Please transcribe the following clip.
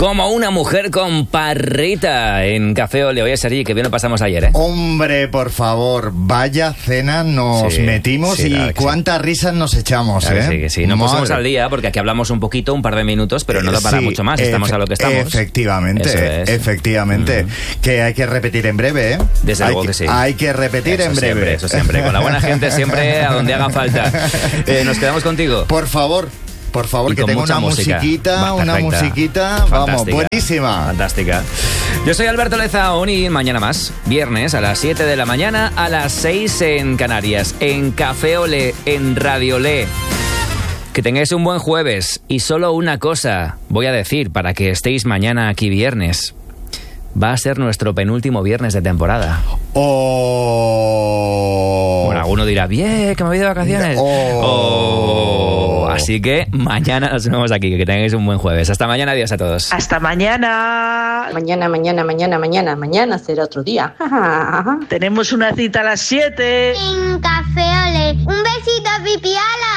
Como una mujer con parrita en Café Ole. Oye, Sergi, que bien lo pasamos ayer, ¿eh? Hombre, por favor, vaya cena nos metimos y cuántas risas nos echamos, claro, ¿eh? Sí. Nos pusimos al día porque aquí hablamos un poquito, un par de minutos, pero no da para mucho más. Estamos a lo que estamos. Efectivamente. Que hay que repetir en breve, ¿eh? Desde luego que sí. Hay que repetir en breve. Eso siempre. Con la buena gente siempre a donde haga falta. Nos quedamos contigo. Por favor, que tengo una musiquita, vamos, buenísima. Fantástica. Yo soy Alberto Lezaun y mañana más, viernes a las 7 de la mañana, a las 6 en Canarias, en Café Ole, en Radio Le. Que tengáis un buen jueves. Y solo una cosa voy a decir para que estéis mañana aquí viernes. Va a ser nuestro penúltimo viernes de temporada. Bueno, alguno dirá, bien, que me voy de vacaciones. Así que mañana nos vemos aquí. Que tengáis un buen jueves. Hasta mañana, adiós a todos. Hasta mañana. Mañana será otro día. Tenemos una cita a las 7. En Café Ole. Un besito, pipiala.